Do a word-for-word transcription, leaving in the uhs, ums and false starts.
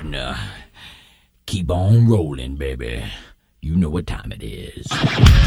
partner. Keep on rolling, baby. You know what time it is.